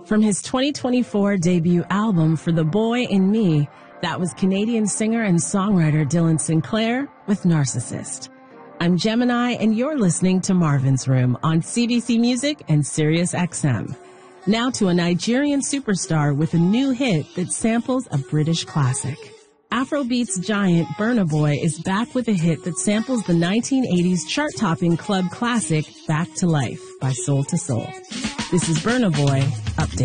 From his 2024 debut album For the Boy in Me, that was Canadian singer and songwriter Dylan Sinclair with Narcissist. I'm Gemini, and you're listening to Marvin's Room on CBC Music and Sirius XM. Now to a Nigerian superstar with a new hit that samples a British classic. Afrobeats giant Burna Boy is back with a hit that samples the 1980s chart-topping club classic Back to Life by Soul to Soul. This is Burna Boy Update.